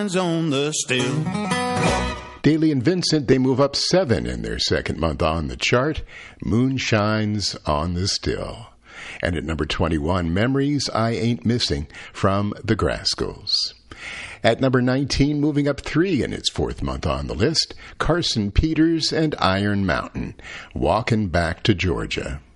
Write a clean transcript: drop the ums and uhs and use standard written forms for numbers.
On the still. Daly and Vincent, they move up 7 in their second month on the chart. Moon shines on the still. And at number 21, Memories I Ain't Missing from the Graskels. At number 19, moving up 3 in its fourth month on the list, Carson Peters and Iron Mountain, Walking Back to Georgia.